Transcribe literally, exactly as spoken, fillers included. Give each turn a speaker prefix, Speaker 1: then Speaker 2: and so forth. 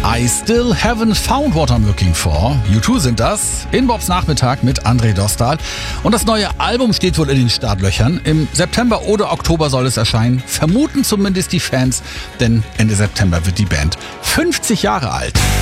Speaker 1: I Still Haven't Found What I'm Looking For. U zwei sind das. In Bobs Nachmittag mit André Dostal. Und das neue Album steht wohl in den Startlöchern. Im September oder Oktober soll es erscheinen. Vermuten zumindest die Fans, denn Ende September wird die Band fünfzig Jahre alt.